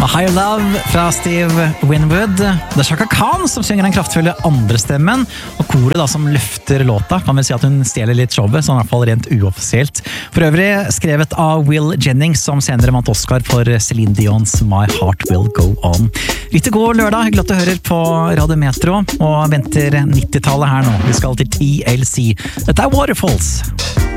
Higher Love fra Steve Winwood. Det Chaka Khan som synger den kraftfulle andre stemmen, og koret da som løfter låta, kan vel si at hun stjeler litt showet, sånn i hvert fall rent uoffisielt. For øvrig skrevet av Will Jennings, som senere vant Oscar for Celine Dions My Heart Will Go On. Riktig god lørdag, hyggelig at du hører på Radio Metro, og venter 90-tallet her nå. Vi skal til TLC. Dette Waterfalls.